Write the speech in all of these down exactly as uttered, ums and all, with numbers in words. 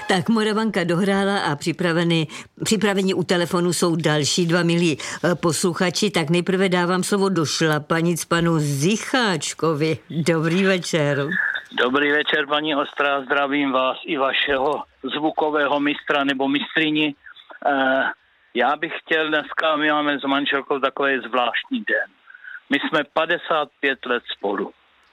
Tak Moravanka dohrála a připraveni, připraveni u telefonu jsou další dva milí posluchači. Tak nejprve dávám slovo do šlapanic panu Zicháčkovi. Dobrý večer. Dobrý večer, paní Ostrá, zdravím vás i vašeho zvukového mistra nebo mistrini. Uh, já bych chtěl dneska, my máme s manželkou takový zvláštní den. My jsme padesát pět let spolu.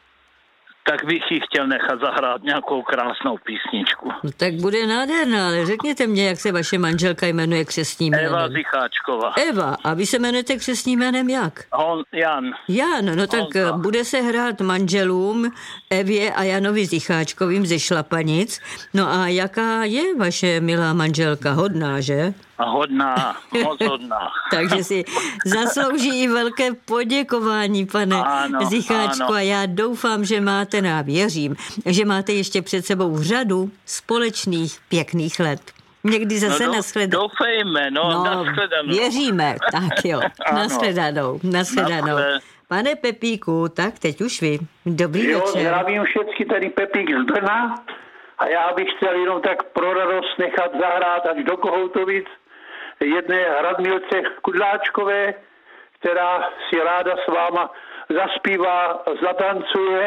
Tak bych ji chtěl nechat zahrát nějakou krásnou písničku. No, tak bude nádherná, ale řekněte mě, jak se vaše manželka jmenuje křestním jménem. Eva Zicháčková. Eva, a vy se jmenujete křestním jménem jak? Hon, Jan. Jan, no tak Honza. Bude se hrát manželům Evě a Janovi Zicháčkovým ze Šlapanic. No a jaká je vaše milá manželka? Hodná, že? A hodná, moc hodná. Takže si zaslouží i velké poděkování, pane ano, Zicháčku. ano. A já doufám, že máte, a věřím, že máte ještě před sebou řadu společných pěkných let. Někdy zase no, do, nashledanou. Doufejme, no, no nashledanou. Věříme, tak jo, nashledanou, nashledanou. Nasle. Pane Pepíku, tak teď už vy. Dobrý jo, večer. zdravím všechny, tady Pepík z Brna a já bych chtěl jenom tak pro radost nechat zahrát až do Kohoutovic jedné Radmilce Kudláčkové, která si ráda s váma zaspívá, zatancuje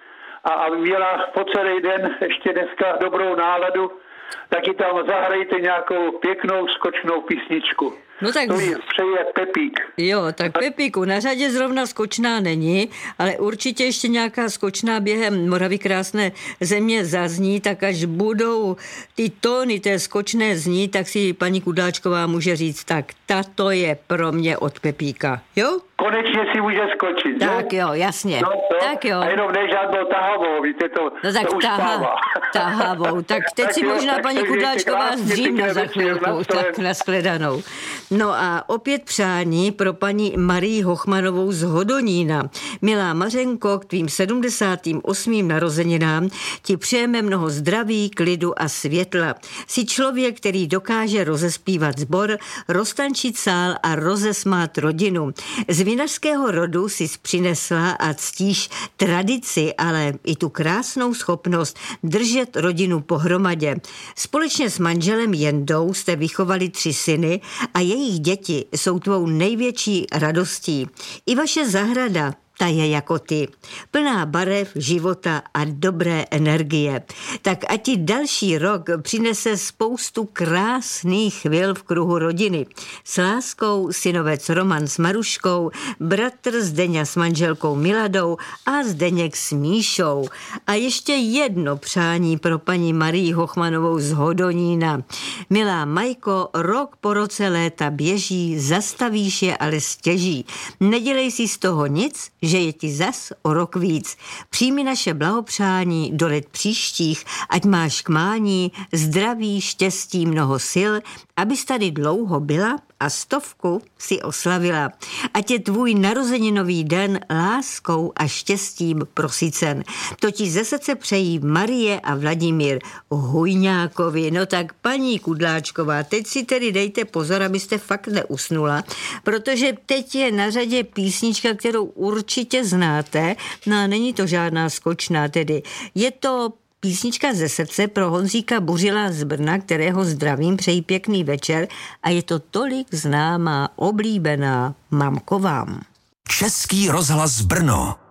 a aby měla po celý den ještě dneska dobrou náladu, taky tam zahrajte nějakou pěknou skočnou písničku. No tak... To jí přeje Pepík. Jo, tak Pepíku, na řadě zrovna skočná není, ale určitě ještě nějaká skočná během Moravy krásné země zazní, tak až budou ty tóny té skočné zní, tak si paní Kudláčková může říct, tak tato je pro mě od Pepíka, jo? Konečně si může skočit, tak jo? jo, jasně, no, to, tak jo. A jenom ne žádnou tahavou, víte, to, no tak to už taha, spává. tahavou, tak teď tak si jo, možná tak paní Kudláčková zdřímne za chvilku, tak nashledanou. No a opět přání pro paní Marii Hochmanovou z Hodonína. Milá Mařenko, k tvým sedmdesátým osmým narozeninám ti přejeme mnoho zdraví, klidu a světla. Jsi člověk, který dokáže rozespívat sbor, roztančit sál a rozesmát rodinu. Z vinařského rodu jsi přinesla a ctíš tradici, ale i tu krásnou schopnost držet rodinu pohromadě. Společně s manželem Jendou jste vychovali tři syny a jejich děti jsou tvou největší radostí. I vaše zahrada, ta je jako ty. Plná barev, života a dobré energie. Tak ať ti další rok přinese spoustu krásných chvil v kruhu rodiny. S láskou synovec Roman s Maruškou, bratr Zdeňa s manželkou Miladou a Zdeněk s Míšou. A ještě jedno přání pro paní Marii Hochmanovou z Hodonína. Milá Majko, rok po roce léta běží, zastavíš je, ale stěží. Nedělej si z toho nic, že je ti zas o rok víc. Přijmi naše blahopřání do let příštích, ať máš k mání zdraví, štěstí, mnoho sil, abys tady dlouho byla a stovku si oslavila. Ať je tvůj narozeninový den láskou a štěstím prosycen. To ti ze srdce přejí Marie a Vladimír Hujňákovi. No tak paní Kudláčková, teď si tedy dejte pozor, abyste fakt neusnula, protože teď je na řadě písnička, kterou určitě znáte, no a není to žádná skočná tedy. Je to písnička ze srdce pro Honzíka Buřila z Brna, kterého zdravím, přeji pěkný večer a je to tolik známá, oblíbená Mamko vám. Český rozhlas Brno.